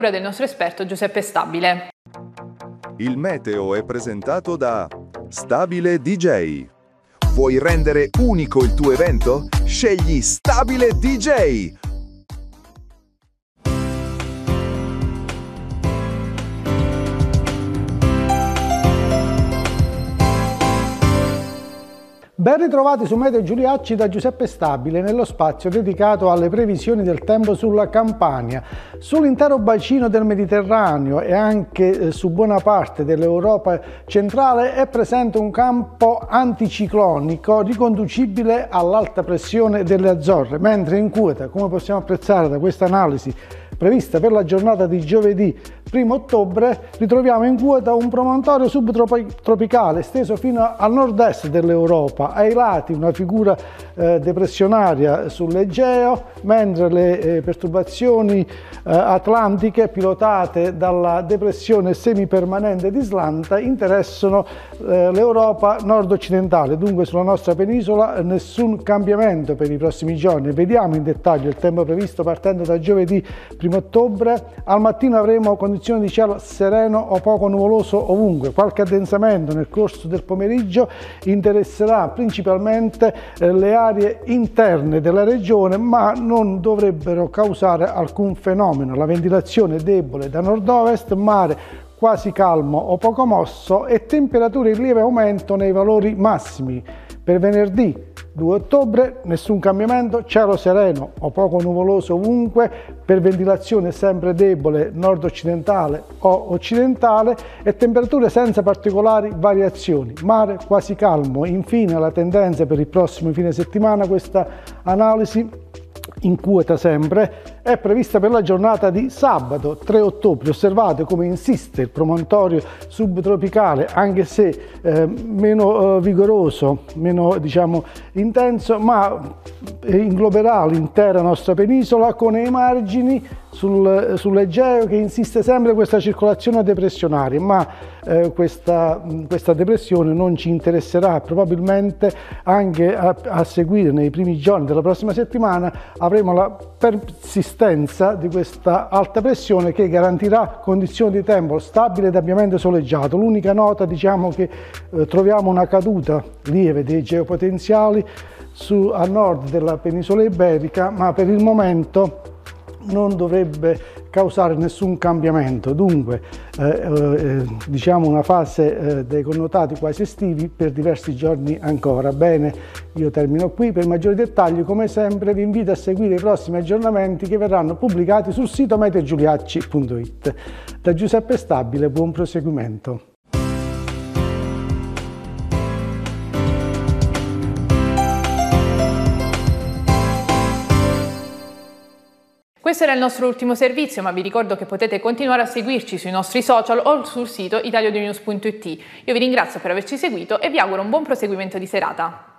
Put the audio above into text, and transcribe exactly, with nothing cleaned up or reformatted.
del nostro esperto Giuseppe Stabile. Il meteo è presentato da Stabile D J. Vuoi rendere unico il tuo evento? Scegli Stabile D J. Ben ritrovati su Meteo Giuliacci da Giuseppe Stabile nello spazio dedicato alle previsioni del tempo sulla Campania. Sull'intero bacino del Mediterraneo e anche su buona parte dell'Europa centrale è presente un campo anticiclonico riconducibile all'alta pressione delle Azzorre, mentre in quota, come possiamo apprezzare da questa analisi prevista per la giornata di giovedì primo ottobre, ritroviamo in quota un promontorio subtropicale esteso fino al nord-est dell'Europa, ai lati una figura eh, depressionaria sull'Egeo, mentre le eh, perturbazioni eh, atlantiche pilotate dalla depressione semipermanente di Islanda interessano eh, l'Europa nord-occidentale. Dunque sulla nostra penisola nessun cambiamento per i prossimi giorni. Vediamo in dettaglio il tempo previsto partendo da giovedì primo ottobre. Al mattino avremo condizioni di cielo sereno o poco nuvoloso ovunque. Qualche addensamento nel corso del pomeriggio interesserà principalmente eh, le aree interne della regione, ma non dovrebbero causare alcun fenomeno. La ventilazione è debole da nord-ovest, mare quasi calmo o poco mosso e temperature in lieve aumento nei valori massimi. Per venerdì due ottobre nessun cambiamento, cielo sereno o poco nuvoloso ovunque, per ventilazione sempre debole nord-occidentale o occidentale e temperature senza particolari variazioni, mare quasi calmo. Infine la tendenza per il prossimo fine settimana, questa analisi in quota sempre, è prevista per la giornata di sabato tre ottobre. Osservate come insiste il promontorio subtropicale, anche se eh, meno eh, vigoroso, meno diciamo intenso, ma ingloberà l'intera nostra penisola con ai margini sul, sull'Egeo che insiste sempre questa circolazione depressionaria, ma eh, questa, questa depressione non ci interesserà. Probabilmente anche a, a seguire nei primi giorni della prossima settimana avremo la persistenza di questa alta pressione che garantirà condizioni di tempo stabile ed ampiamente soleggiato. L'unica nota, diciamo, che eh, troviamo una caduta lieve dei geopotenziali su, a nord della penisola iberica, ma per il momento non dovrebbe causare nessun cambiamento. Dunque eh, eh, diciamo una fase eh, dei connotati quasi estivi per diversi giorni ancora. Bene, io termino qui. Per maggiori dettagli, come sempre, vi invito a seguire i prossimi aggiornamenti che verranno pubblicati sul sito meteo giuliacci punto it. Da Giuseppe Stabile, buon proseguimento. Questo era il nostro ultimo servizio, ma vi ricordo che potete continuare a seguirci sui nostri social o sul sito italionews punto it. Io vi ringrazio per averci seguito e vi auguro un buon proseguimento di serata.